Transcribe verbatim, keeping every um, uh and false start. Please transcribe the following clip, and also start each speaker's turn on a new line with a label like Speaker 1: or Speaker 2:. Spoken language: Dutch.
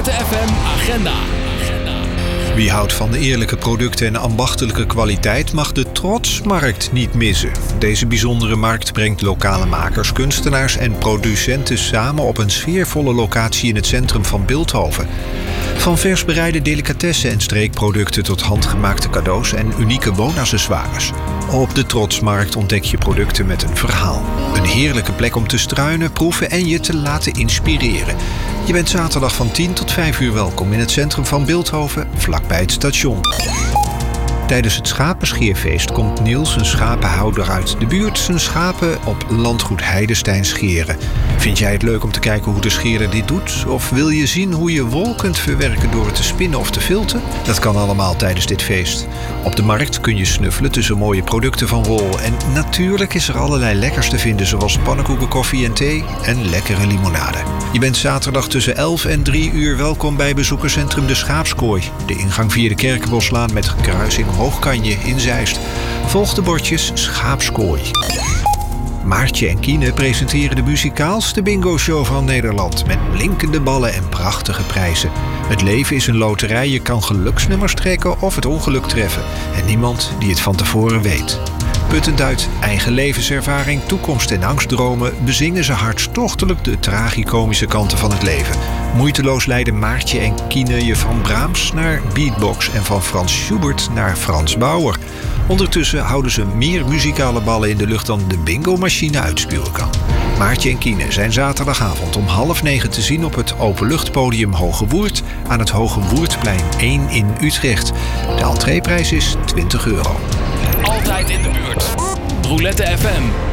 Speaker 1: Roulette F M Agenda.
Speaker 2: Wie houdt van de eerlijke producten en ambachtelijke kwaliteit mag de Trotsmarkt niet missen. Deze bijzondere markt brengt lokale makers, kunstenaars en producenten samen op een sfeervolle locatie in het centrum van Bilthoven. Van vers bereide delicatessen en streekproducten tot handgemaakte cadeaus en unieke woonaccessoires. Op de Trotsmarkt ontdek je producten met een verhaal. Een heerlijke plek om te struinen, proeven en je te laten inspireren. Je bent zaterdag van tien tot vijf uur welkom in het centrum van Bilthoven, vlakbij het station. Tijdens het schapenscheerfeest komt Niels, een schapenhouder uit de buurt, zijn schapen op landgoed Heidestein scheren. Vind jij het leuk om te kijken hoe de scherer dit doet? Of wil je zien hoe je wol kunt verwerken door het te spinnen of te filten? Dat kan allemaal tijdens dit feest. Op de markt kun je snuffelen tussen mooie producten van wol. En natuurlijk is er allerlei lekkers te vinden, zoals pannenkoeken, koffie en thee en lekkere limonade. Je bent zaterdag tussen elf en drie uur welkom bij bezoekerscentrum De Schaapskooi. De ingang via de Kerkenboslaan met kruising Hoogkanje in Zeist. Volg de bordjes Schaapskooi. Maartje en Kiene presenteren de muzikaalste bingo-show van Nederland met blinkende ballen en prachtige prijzen. Het leven is een loterij, je kan geluksnummers trekken of het ongeluk treffen. En niemand die het van tevoren weet. Puttend uit eigen levenservaring, toekomst en angstdromen bezingen ze hartstochtelijk de tragicomische kanten van het leven. Moeiteloos leiden Maartje en Kiene je van Brahms naar beatbox en van Frans Schubert naar Frans Bauer. Ondertussen houden ze meer muzikale ballen in de lucht dan de bingo-machine uitspuwen kan. Maartje en Kiene zijn zaterdagavond om half negen te zien op het openluchtpodium Hoge Woerd aan het Hoge Woerdplein één in Utrecht. De entreeprijs is twintig euro.
Speaker 1: Altijd in de buurt. Roulette F M.